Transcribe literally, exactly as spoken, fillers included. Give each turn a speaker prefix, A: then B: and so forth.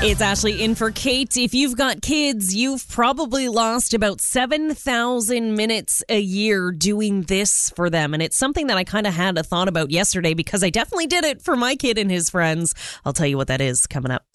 A: It's Ashley in for Kate. If you've got kids, you've probably lost about seven thousand minutes a year doing this for them. And it's something that I kind of had a thought about yesterday because I definitely did it for my kid and his friends. I'll tell you what that is coming up.